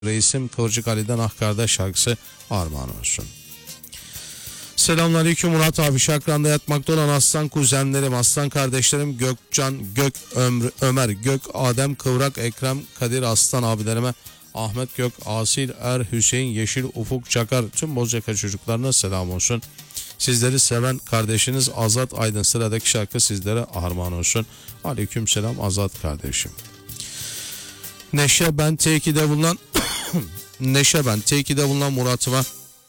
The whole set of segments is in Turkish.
Reisim Kıvırcık Ali'den Ah Kardeş şarkısı armağan olsun. Selamünaleyküm Murat abi. Şakran'da yatmakta olan aslan kuzenlerim, aslan kardeşlerim Gökcan, Ömer, Gök, Adem, Kıvrak, Ekrem, Kadir aslan abilerime, Ahmet Gök, Asil, Hüseyin, Yeşil, Ufuk, Çakar, tüm Bozcaka çocuklarına selam olsun. Sizleri seven kardeşiniz Azat Aydın, sıradaki şarkı sizlere armağan olsun. Aleyküm selam Azat kardeşim. Neşe ben T2'de bulunan Murat'ıma,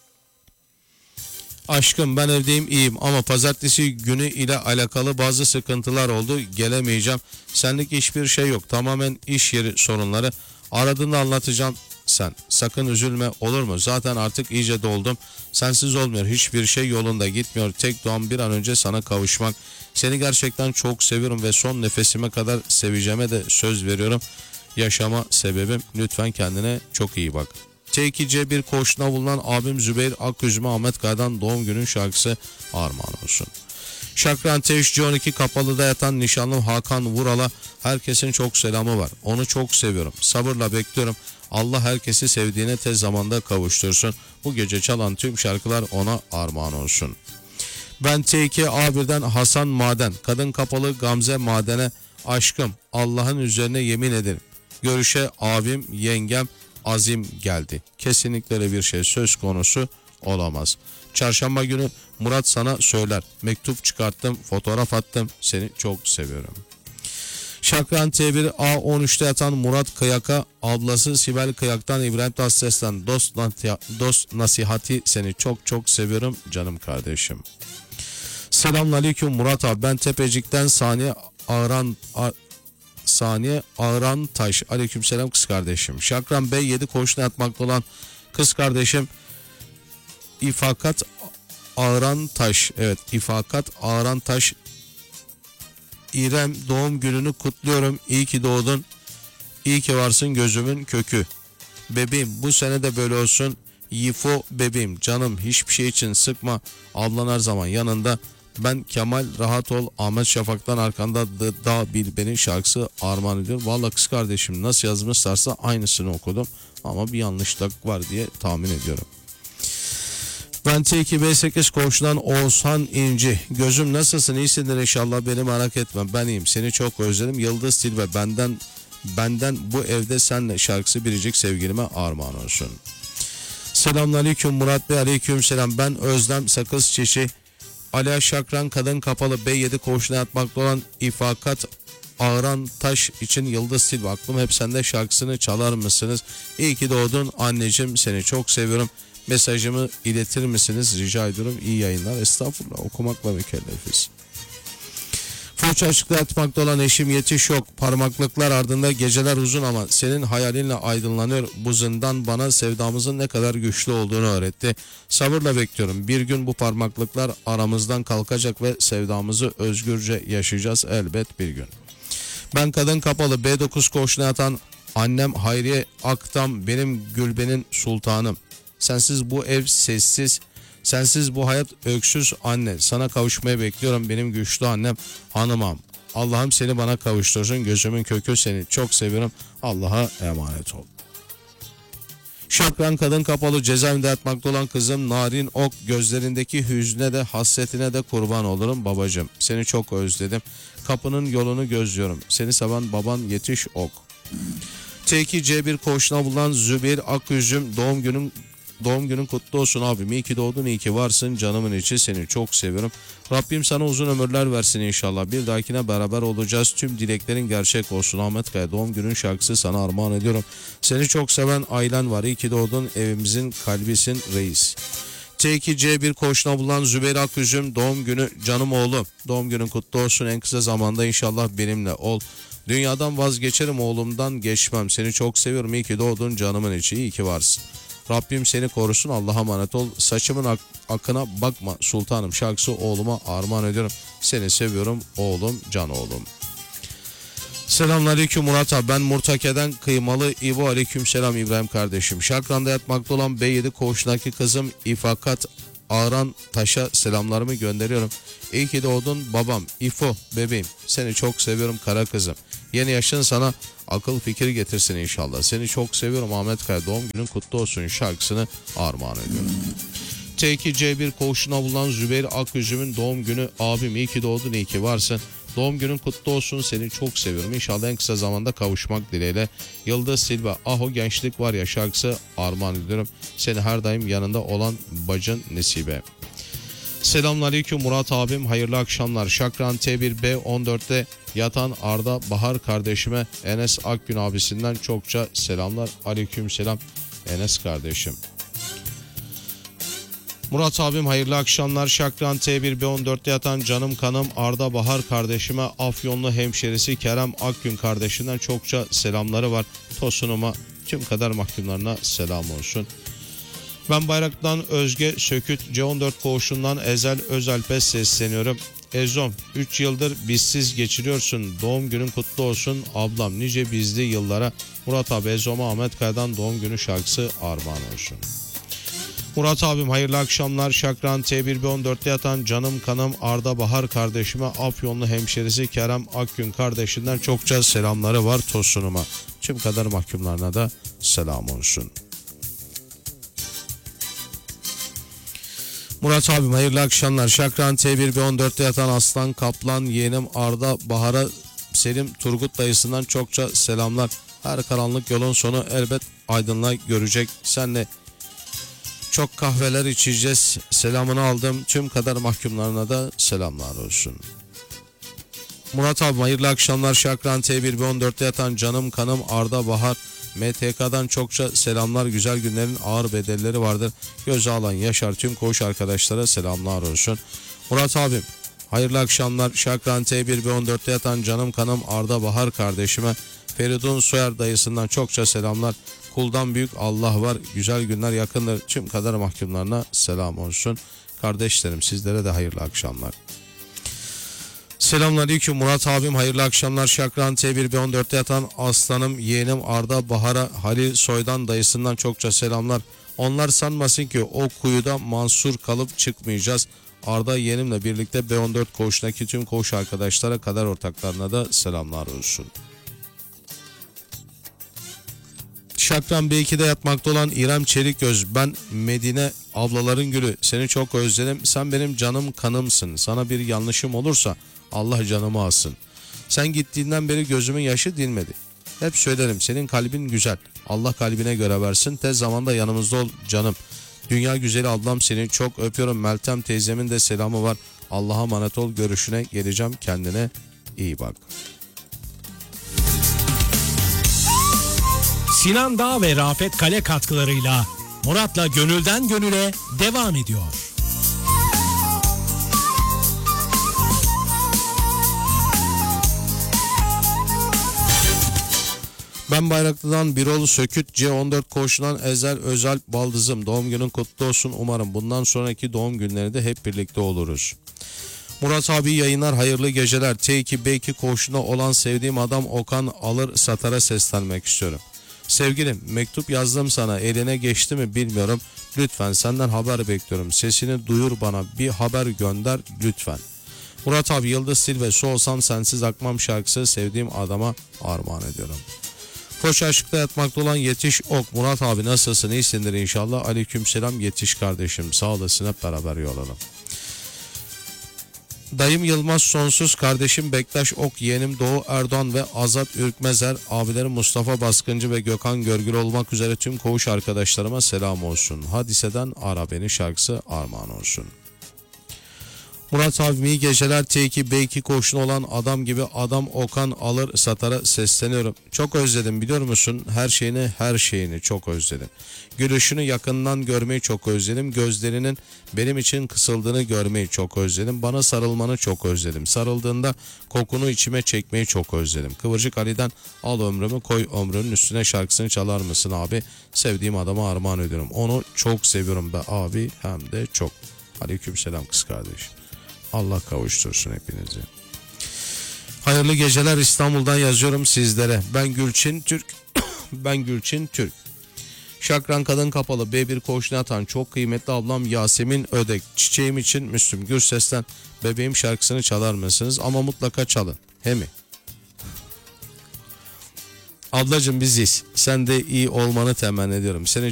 aşkım ben evdeyim iyiyim ama pazartesi günü ile alakalı bazı sıkıntılar oldu, gelemeyeceğim. Senlik hiçbir şey yok, tamamen iş yeri sorunları. Aradığında anlatacağım, sen sakın üzülme, olur mu? Zaten artık iyice doldum, sensiz olmuyor, hiçbir şey yolunda gitmiyor. Tek duam bir an önce sana kavuşmak. Seni gerçekten çok seviyorum ve son nefesime kadar seveceğime de söz veriyorum. Yaşama sebebim, lütfen kendine çok iyi bak. T2C1 koğuşuna bulunan abim Zübeyir Aküzme Ahmet Kaya'dan doğum günün şarkısı armağan olsun. Şakran T3C12 Kapalı'da yatan nişanlım Hakan Vural'a herkesin çok selamı var. Onu çok seviyorum. Sabırla bekliyorum. Allah herkesi sevdiğine tez zamanda kavuştursun. Bu gece çalan tüm şarkılar ona armağan olsun. Ben T2A1'den Hasan Maden, Kadın Kapalı Gamze Maden'e, aşkım Allah'ın üzerine yemin ederim. Görüşe abim, yengem Azim geldi. Kesinlikle bir şey söz konusu olamaz. Çarşamba günü Murat sana söyler. Mektup çıkarttım, fotoğraf attım. Seni çok seviyorum. Şakran T1A13'te yatan Murat Kıyak'a, ablası Sibel Kıyak'tan İbrahim Tatlıses'ten dost nasihati, seni çok çok seviyorum canım kardeşim. Selamünaleyküm Murat abi. Ben Tepecik'ten Saniye Ağran Taş. Aleykümselam kız kardeşim. Şakran B7 koğuşuna yatmakta olan kız kardeşim İfakat Ağran Taş. Evet, İfakat Ağran Taş. İrem, doğum gününü kutluyorum. İyi ki doğdun. İyi ki varsın gözümün kökü. Bebeğim bu sene de böyle olsun. Yifo bebeğim canım, hiçbir şey için sıkma. Ablan her zaman yanında. Ben Kemal, rahat ol. Ahmet Şafak'tan arkanda da bil beni şarkısı armağan ediyor. Valla kız kardeşim nasıl yazmışlarsa aynısını okudum. Ama bir yanlışlık var diye tahmin ediyorum. Ben T2B8 koğuşundan Oğuzhan İnci. Gözüm nasılsın, iyisindir inşallah, beni merak etme. Ben iyiyim, seni çok özledim. Yıldız Tilbe benden bu evde senle şarkısı biricik sevgilime armağan olsun. Selamünaleyküm Murat Bey. Aleykümselam. Ben Özlem Sakız Çişi. Aliya Şakran Kadın Kapalı B7 koğuşuna yatmakta olan İfakat Ağran Taş için Yıldız Silva, aklım hep sende şarkısını çalar mısınız? İyi ki doğdun anneciğim, seni çok seviyorum. Mesajımı iletir misiniz? Rica ediyorum. İyi yayınlar. Estağfurullah, okumakla mükellefiz. Foça açıkta yatmakta olan eşim yetiş yok. Parmaklıklar ardında geceler uzun ama senin hayalinle aydınlanıyor. Bu zindan bana sevdamızın ne kadar güçlü olduğunu öğretti. Sabırla bekliyorum. Bir gün bu parmaklıklar aramızdan kalkacak ve sevdamızı özgürce yaşayacağız elbet bir gün. Ben Kadın Kapalı B9 koğuşuna yatan annem Hayriye Aktam, benim Gülben'in sultanım. Sensiz bu ev sessiz, sensiz bu hayat öksüz anne. Sana kavuşmaya bekliyorum benim güçlü annem, hanımam. Allah'ım seni bana kavuştursun, gözümün kökü, seni çok seviyorum. Allah'a emanet ol. Şakran Kadın Kapalı cezaevinde yatmakta olan kızım Narin Ok, gözlerindeki hüzne de hasretine de kurban olurum babacığım. Seni çok özledim. Kapının yolunu gözlüyorum. Seni seven baban yetiş Ok. T2C1 koğuşuna bulunan Zübeyir Aküzüm, doğum günün kutlu olsun abim. İyi ki doğdun, iyi ki varsın canımın içi, seni çok seviyorum. Rabbim sana uzun ömürler versin inşallah. Bir dahakine beraber olacağız. Tüm dileklerin gerçek olsun. Ahmet Kaya doğum günün şarkısı sana armağan ediyorum. Seni çok seven ailen var. İyi ki doğdun, evimizin kalbisin reis. T2C1 koğuşuna bulunan Zübeyir Aküzüm, doğum günü canım oğlum. Doğum günün kutlu olsun. En kısa zamanda inşallah benimle ol. Dünyadan vazgeçerim, oğlumdan geçmem. Seni çok seviyorum. İyi ki doğdun canımın içi. İyi ki varsın. Rabbim seni korusun. Allah'a emanet ol. Saçımın akına bakma sultanım şarkısı oğluma armağan ediyorum. Seni seviyorum oğlum, can oğlum. Selamünaleyküm Murat abi. Ben Murtake'den Kıymalı İbo. Aleykümselam İbrahim kardeşim. Şakran'da yatmakta olan B7 koğuşundaki kızım İfakat Ağran Taş'a selamlarımı gönderiyorum. İyi ki doğdun babam. İfo bebeğim. Seni çok seviyorum kara kızım. Yeni yaşın sana akıl fikir getirsin inşallah. Seni çok seviyorum Ahmet Kaya. Doğum günün kutlu olsun şarkısını armağan ediyorum. T2C1 koğuşuna bulunan Zübeyir Aküzüm'ün doğum günü. Abim iyi ki doğdun, iyi ki varsın. Doğum günün kutlu olsun, seni çok seviyorum. İnşallah en kısa zamanda kavuşmak dileğiyle. Yıldız Silva Aho gençlik var ya şarkısı armağan ediyorum. Seni her daim yanında olan bacın Nesibe. Selamünaleyküm Murat abim, hayırlı akşamlar. Şakran T1B14'te yatan Arda Bahar kardeşime Enes Akgün abisinden çokça selamlar. Aleyküm selam Enes kardeşim. Murat abim hayırlı akşamlar. Şakran T1B14'te yatan canım kanım Arda Bahar kardeşime Afyonlu hemşerisi Kerem Akgün kardeşinden çokça selamları var. Tosunuma tüm kader mahkumlarına selam olsun. Ben Bayrak'tan Özge Söküt C14 koğuşundan Ezel Özalp'e sesleniyorum. Ezom 3 yıldır bizsiz geçiriyorsun. Doğum günün kutlu olsun ablam, nice bizli yıllara. Murat abi Ezom'a Ahmet Kaya'dan doğum günü şarkısı armağan olsun. Murat abim hayırlı akşamlar. Şakran T1B14'te yatan canım kanım Arda Bahar kardeşime Afyonlu hemşerisi Kerem Akgün kardeşinden çokça selamları var Tosunuma. Tüm kader mahkumlarına da selam olsun. Murat abim hayırlı akşamlar. Şakran T1B14'te yatan Aslan Kaplan yeğenim Arda Bahar'a Selim Turgut dayısından çokça selamlar. Her karanlık yolun sonu elbet aydınlığa görecek. Senle çok kahveler içeceğiz. Selamını aldım. Tüm kader mahkumlarına da selamlar olsun. Murat abi hayırlı akşamlar. Şakran T1B14'te yatan canım kanım Arda Bahar MTK'dan çokça selamlar. Güzel günlerin ağır bedelleri vardır. Göze alan Yaşar tüm koğuş arkadaşlara selamlar olsun. Murat abim hayırlı akşamlar. Şakran T1B14'te yatan canım kanım Arda Bahar kardeşime Feridun Soyer dayısından çokça selamlar. Kuldan büyük Allah var. Güzel günler yakındır. Tüm kader mahkumlarına selam olsun. Kardeşlerim sizlere de hayırlı akşamlar. Selamünaleyküm Murat abim hayırlı akşamlar. Şakran T1B14'te yatan aslanım yeğenim Arda Bahar'a Halil Soydan dayısından çokça selamlar. Onlar sanmasın ki o kuyuda mansur kalıp çıkmayacağız. Arda yeğenimle birlikte B14 koğuşundaki tüm koğuş arkadaşlara, kader ortaklarına da selamlar olsun. Şakran B2'de yatmakta olan İrem Çelikgöz, ben Medine ablaların gülü, seni çok özledim, sen benim canım kanımsın, sana bir yanlışım olursa Allah canımı alsın. Sen gittiğinden beri gözümün yaşı dinmedi. Hep söylerim senin kalbin güzel, Allah kalbine göre versin, tez zamanda yanımızda ol canım. Dünya güzeli ablam seni çok öpüyorum. Meltem teyzemin de selamı var. Allah'a emanet ol, görüşüne geleceğim, kendine iyi bak. Sinan Dağ ve Rafet Kale katkılarıyla Murat'la Gönülden Gönüle devam ediyor. Ben Bayraklı'dan Birol Söküt C14 koğuşundan Ezel Özel Baldızım, doğum günün kutlu olsun, umarım bundan sonraki doğum günlerinde hep birlikte oluruz. Murat abi yayınlar, hayırlı geceler. T2B2 koğuşunda olan sevdiğim adam Okan Alır Satar'a seslenmek istiyorum. Sevgilim, mektup yazdım sana, eline geçti mi bilmiyorum, lütfen senden haber bekliyorum, sesini duyur, bana bir haber gönder lütfen. Murat abi Yıldız Silve Su Olsam Sensiz Akmam şarkısı sevdiğim adama armağan ediyorum. Koç aşkta yatmakta olan Yetiş Ok, Murat abi nasılsın, iyisindir inşallah. Aleykümselam Yetiş kardeşim, sağ olasın, hep beraber yol alalım. Dayım Yılmaz Sonsuz, kardeşim Bektaş Ok, yeğenim Doğu Erdoğan ve Azat Ürkmezer, abilerim Mustafa Baskıncı ve Gökhan Görgül olmak üzere tüm koğuş arkadaşlarıma selam olsun. Hadise'den Ara Beni şarkısı armağan olsun. Murat abim iyi geceler. T2B2 koğuşuna olan adam gibi adam Okan Alır Satar'a sesleniyorum. Çok özledim biliyor musun? Her şeyini çok özledim. Gülüşünü yakından görmeyi çok özledim. Gözlerinin benim için kısıldığını görmeyi çok özledim. Bana sarılmanı çok özledim. Sarıldığında kokunu içime çekmeyi çok özledim. Kıvırcık Ali'den Al Ömrümü Koy Ömrünün Üstüne şarkısını çalar mısın abi? Sevdiğim adama armağan ediyorum. Onu çok seviyorum be abi, hem de çok. Aleykümselam kız kardeşim. Allah kavuştursun hepinizi. Hayırlı geceler, İstanbul'dan yazıyorum sizlere. Ben Gülçin Türk. Ben Gülçin Türk. Şakran Kadın Kapalı B1 koğuşuna atan çok kıymetli ablam Yasemin Ödek. Çiçeğim için Müslüm Gürses'ten Bebeğim şarkısını çalar mısınız? Ama mutlaka çalın. He mi? Ablacığım biziz. Sen de iyi olmanı temenni ediyorum. Senin